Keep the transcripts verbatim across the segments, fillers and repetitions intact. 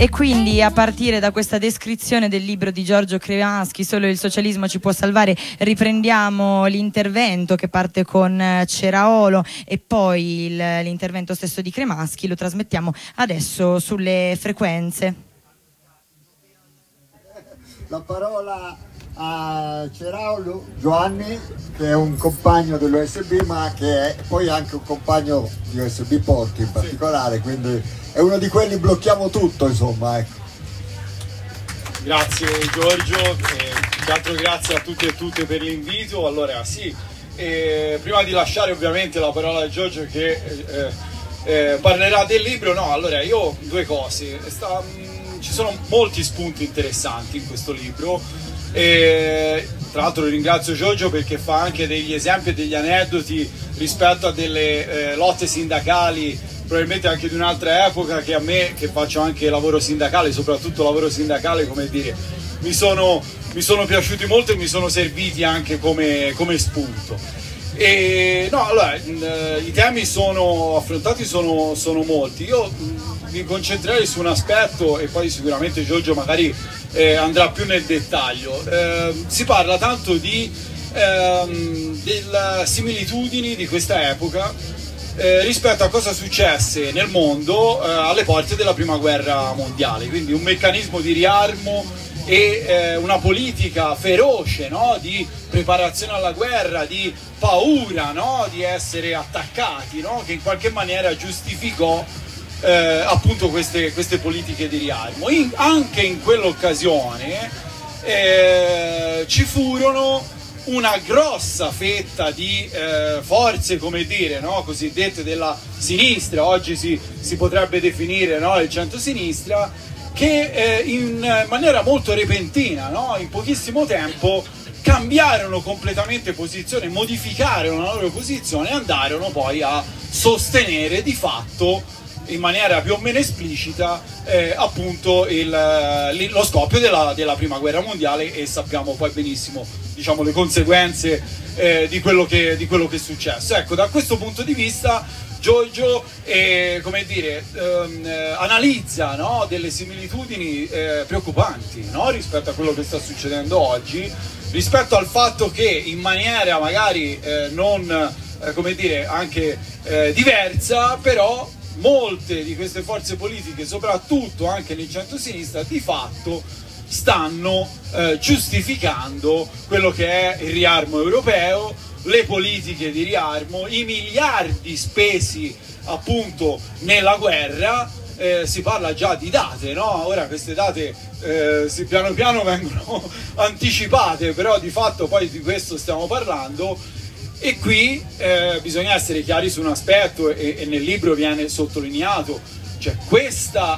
E quindi a partire da questa descrizione del libro di Giorgio Cremaschi, Solo il socialismo ci può salvare, riprendiamo l'intervento che parte con Ceraolo e poi il, l'intervento stesso di Cremaschi, lo trasmettiamo adesso sulle frequenze. La parola a Ceraolo Giovanni, che è un compagno dell'U S B, ma che è poi anche un compagno di U S B Porti in particolare, quindi è uno di quelli blocchiamo tutto, insomma, ecco. Grazie Giorgio, e tra l'altro grazie a tutti e tutte per l'invito. Allora sì, e prima di lasciare ovviamente la parola a Giorgio che eh, eh, parlerà del libro, no, allora io due cose, Sta, mh, ci sono molti spunti interessanti in questo libro. E, tra l'altro ringrazio Giorgio perché fa anche degli esempi e degli aneddoti rispetto a delle eh, lotte sindacali, probabilmente anche di un'altra epoca, che a me, che faccio anche lavoro sindacale, soprattutto lavoro sindacale, come dire, mi sono, mi sono piaciuti molto e mi sono serviti anche come, come spunto. E no, allora, i temi sono affrontati sono, sono molti. Io mi concentrerei su un aspetto e poi sicuramente Giorgio magari eh, andrà più nel dettaglio. Eh, si parla tanto di ehm, delle similitudini di questa epoca eh, rispetto a cosa successe nel mondo eh, alle porte della prima guerra mondiale, quindi un meccanismo di riarmo e eh, una politica feroce, no? Di preparazione alla guerra, di paura, no? Di essere attaccati, no? Che in qualche maniera giustificò eh, appunto queste, queste politiche di riarmo. In, anche in quell'occasione eh, ci furono una grossa fetta di eh, forze, come dire, no? Cosiddette della sinistra, oggi si, si potrebbe definire, no? Il centro-sinistra, che eh, in maniera molto repentina, no? In pochissimo tempo cambiarono completamente posizione, modificarono la loro posizione e andarono poi a sostenere di fatto, in maniera più o meno esplicita, eh, appunto il, lo scoppio della, della prima guerra mondiale, e sappiamo poi benissimo, diciamo, le conseguenze eh, di, quello che, di quello che è successo. Ecco, da questo punto di vista Giorgio eh, come dire, ehm, eh, analizza, no? Delle similitudini eh, preoccupanti, no? Rispetto a quello che sta succedendo oggi, rispetto al fatto che in maniera magari eh, non, eh, come dire, anche eh, diversa, però molte di queste forze politiche, soprattutto anche nel centro-sinistra, di fatto stanno eh, giustificando quello che è il riarmo europeo, le politiche di riarmo, i miliardi spesi appunto nella guerra. Eh, si parla già di date, no? Ora queste date eh, si, piano piano vengono anticipate, però di fatto poi di questo stiamo parlando. E qui eh, bisogna essere chiari su un aspetto, e, e nel libro viene sottolineato, cioè questa,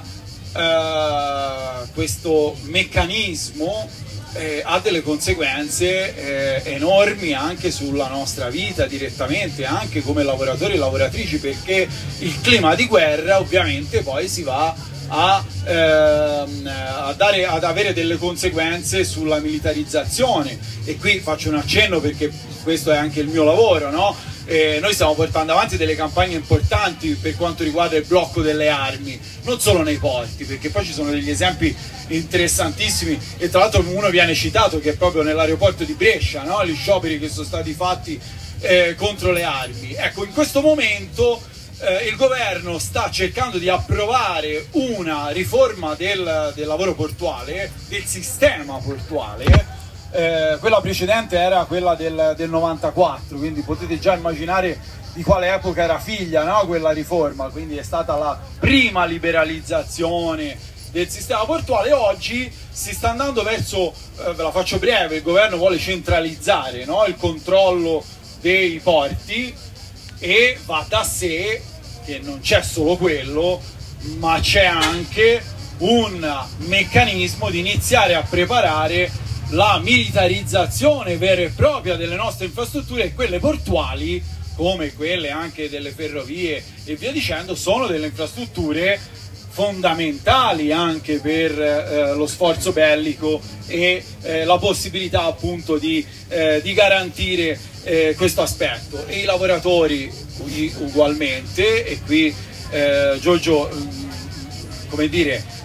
eh, questo meccanismo eh, ha delle conseguenze eh, enormi anche sulla nostra vita direttamente, anche come lavoratori e lavoratrici, perché il clima di guerra ovviamente poi si va a, ehm, a dare, ad avere delle conseguenze sulla militarizzazione. E qui faccio un accenno perché questo è anche il mio lavoro, no? Eh, noi stiamo portando avanti delle campagne importanti per quanto riguarda il blocco delle armi, non solo nei porti, perché poi ci sono degli esempi interessantissimi, e tra l'altro uno viene citato che è proprio nell'aeroporto di Brescia, no? Gli scioperi che sono stati fatti eh, contro le armi. Ecco, in questo momento eh, il governo sta cercando di approvare una riforma del, del lavoro portuale, del sistema portuale. Eh, quella precedente era quella del, del novantaquattro, quindi potete già immaginare di quale epoca era figlia, no? Quella riforma, quindi è stata la prima liberalizzazione del sistema portuale. Oggi si sta andando verso, eh, ve la faccio breve, il governo vuole centralizzare, no? Il controllo dei porti, e va da sé che non c'è solo quello, ma c'è anche un meccanismo di iniziare a preparare la militarizzazione vera e propria delle nostre infrastrutture, e quelle portuali, come quelle anche delle ferrovie e via dicendo, sono delle infrastrutture fondamentali anche per eh, lo sforzo bellico e eh, la possibilità appunto di, eh, di garantire eh, questo aspetto. E i lavoratori ugualmente, e qui eh, Giorgio, come dire,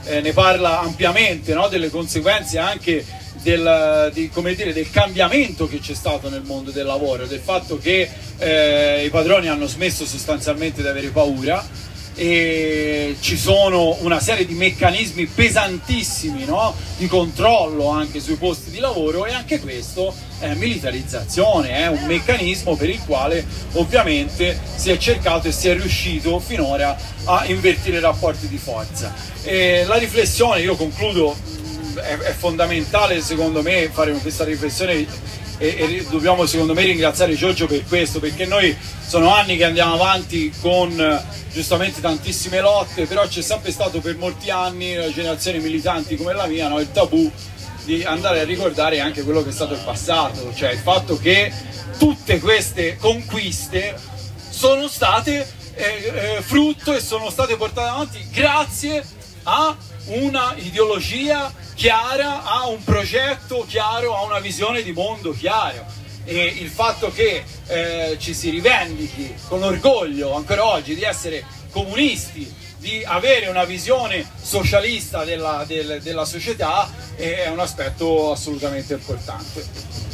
eh, ne parla ampiamente, no? Delle conseguenze anche del, di, come dire, del cambiamento che c'è stato nel mondo del lavoro, del fatto che eh, i padroni hanno smesso sostanzialmente di avere paura, e ci sono una serie di meccanismi pesantissimi, no? Di controllo anche sui posti di lavoro, e anche questo è militarizzazione, è un meccanismo per il quale ovviamente si è cercato e si è riuscito finora a invertire i rapporti di forza. E la riflessione, io concludo, è, è fondamentale secondo me fare questa riflessione, e, e dobbiamo secondo me ringraziare Giorgio per questo, perché noi sono anni che andiamo avanti con giustamente tantissime lotte, però c'è sempre stato per molti anni, generazioni militanti come la mia, no, il tabù di andare a ricordare anche quello che è stato il passato, cioè il fatto che tutte queste conquiste sono state eh, eh, frutto e sono state portate avanti grazie a una ideologia chiara, a un progetto chiaro, a una visione di mondo chiaro. E il fatto che eh, ci si rivendichi con orgoglio ancora oggi di essere comunisti, di avere una visione socialista della, del, della società, è un aspetto assolutamente importante.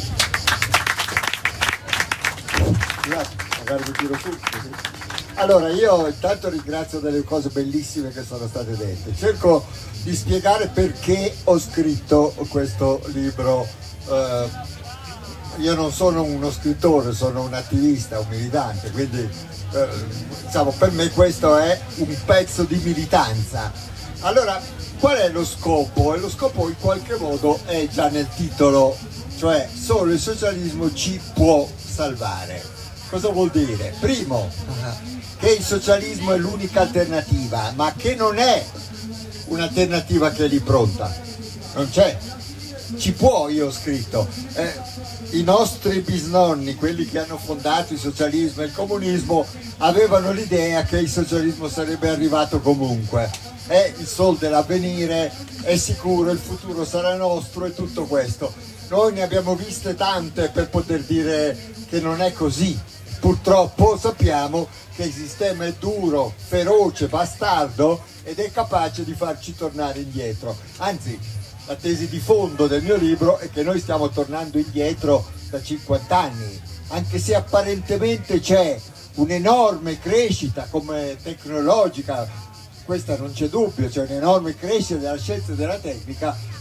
Grazie, magari mi tiro su. Allora, io intanto ringrazio delle cose bellissime che sono state dette. Cerco di spiegare perché ho scritto questo libro. Eh, io non sono uno scrittore, sono un attivista, un militante, quindi eh, diciamo, per me questo è un pezzo di militanza. Allora, qual è lo scopo? E lo scopo in qualche modo è già nel titolo, cioè solo il socialismo ci può salvare. Cosa vuol dire? Primo, che il socialismo è l'unica alternativa, ma che non è un'alternativa che è lì pronta, non c'è. Ci può, io ho scritto, eh, i nostri bisnonni, quelli che hanno fondato il socialismo e il comunismo, avevano l'idea che il socialismo sarebbe arrivato comunque, è il sol dell'avvenire, è sicuro, il futuro sarà nostro e tutto questo. Noi ne abbiamo viste tante per poter dire che non è così. Purtroppo sappiamo che il sistema è duro, feroce, bastardo ed è capace di farci tornare indietro. Anzi, la tesi di fondo del mio libro è che noi stiamo tornando indietro da cinquanta anni, anche se apparentemente c'è un'enorme crescita come tecnologica, questa non c'è dubbio, c'è un'enorme crescita della scienza e della tecnica,